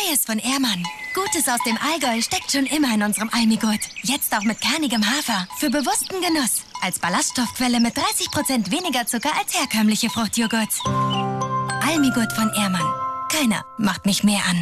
Neues von Ehrmann. Gutes aus dem Allgäu steckt schon immer in unserem Almigurt. Jetzt auch mit kernigem Hafer. Für bewussten Genuss. Als Ballaststoffquelle mit 30% weniger Zucker als herkömmliche Fruchtjoghurt. Almigurt von Ehrmann. Keiner macht mich mehr an.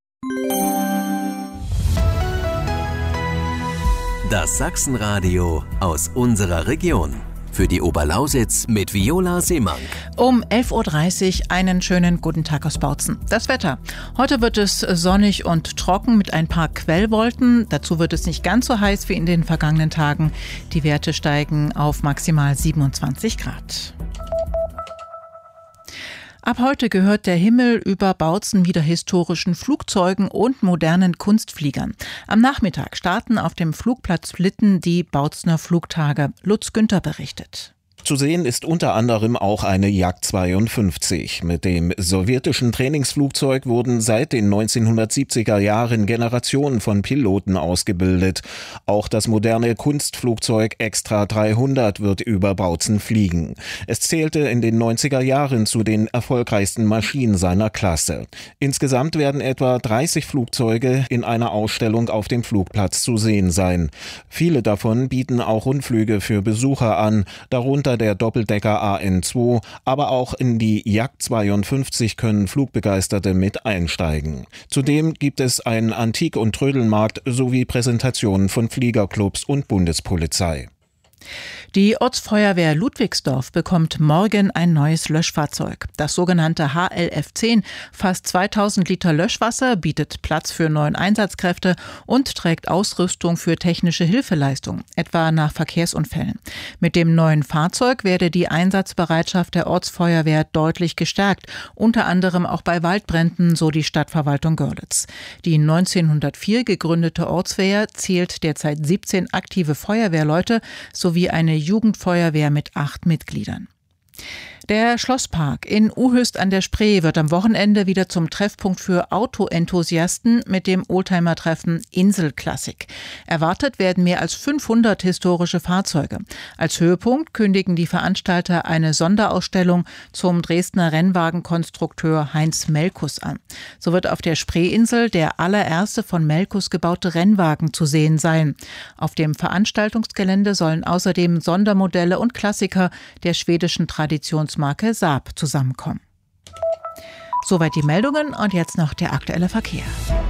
Das Sachsenradio aus unserer Region. Für die Oberlausitz mit Viola Seemank. Um 11.30 Uhr einen schönen guten Tag aus Bautzen. Das Wetter. Heute wird es sonnig und trocken mit ein paar Quellwolken. Dazu wird es nicht ganz so heiß wie in den vergangenen Tagen. Die Werte steigen auf maximal 27 Grad. Ab heute gehört der Himmel über Bautzen wieder historischen Flugzeugen und modernen Kunstfliegern. Am Nachmittag starten auf dem Flugplatz Litten die Bautzener Flugtage. Lutz Günther berichtet. Zu sehen ist unter anderem auch eine Jak 52. Mit dem sowjetischen Trainingsflugzeug wurden seit den 1970er Jahren Generationen von Piloten ausgebildet. Auch das moderne Kunstflugzeug Extra 300 wird über Bautzen fliegen. Es zählte in den 90er Jahren zu den erfolgreichsten Maschinen seiner Klasse. Insgesamt werden etwa 30 Flugzeuge in einer Ausstellung auf dem Flugplatz zu sehen sein. Viele davon bieten auch Rundflüge für Besucher an, darunter der Doppeldecker AN2, aber auch in die Jak 52 können Flugbegeisterte mit einsteigen. Zudem gibt es einen Antik- und Trödelmarkt sowie Präsentationen von Fliegerclubs und Bundespolizei. Die Ortsfeuerwehr Ludwigsdorf bekommt morgen ein neues Löschfahrzeug. Das sogenannte HLF10 fasst 2000 Liter Löschwasser, bietet Platz für 9 Einsatzkräfte und trägt Ausrüstung für technische Hilfeleistung, etwa nach Verkehrsunfällen. Mit dem neuen Fahrzeug werde die Einsatzbereitschaft der Ortsfeuerwehr deutlich gestärkt, unter anderem auch bei Waldbränden, so die Stadtverwaltung Görlitz. Die 1904 gegründete Ortswehr zählt derzeit 17 aktive Feuerwehrleute sowie eine Jugendfeuerwehr mit 8 Mitgliedern. Der Schlosspark in Uhöst an der Spree wird am Wochenende wieder zum Treffpunkt für Autoenthusiasten mit dem Oldtimer-Treffen Inselklassik. Erwartet werden mehr als 500 historische Fahrzeuge. Als Höhepunkt kündigen die Veranstalter eine Sonderausstellung zum Dresdner Rennwagenkonstrukteur Heinz Melkus an. So wird auf der Spreeinsel der allererste von Melkus gebaute Rennwagen zu sehen sein. Auf dem Veranstaltungsgelände sollen außerdem Sondermodelle und Klassiker der schwedischen Traditionsmarke Saab zusammenkommen. Soweit die Meldungen und jetzt noch der aktuelle Verkehr.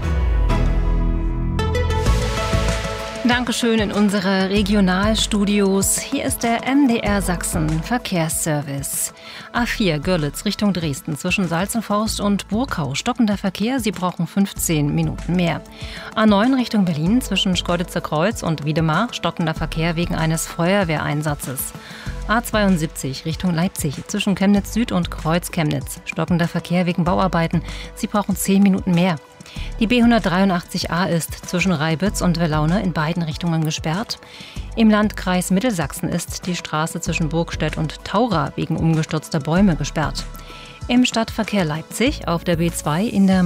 Dankeschön in unsere Regionalstudios. Hier ist der MDR Sachsen Verkehrsservice. A4 Görlitz Richtung Dresden zwischen Salzenforst und Burkau stockender Verkehr. Sie brauchen 15 Minuten mehr. A9 Richtung Berlin zwischen Schkeuditzer Kreuz und Wiedemar stockender Verkehr wegen eines Feuerwehreinsatzes. A72 Richtung Leipzig zwischen Chemnitz Süd und Kreuz Chemnitz stockender Verkehr wegen Bauarbeiten. Sie brauchen 10 Minuten mehr. Die B183a ist zwischen Reibitz und Welaune in beiden Richtungen gesperrt. Im Landkreis Mittelsachsen ist die Straße zwischen Burgstedt und Taura wegen umgestürzter Bäume gesperrt. Im Stadtverkehr Leipzig auf der B2 in der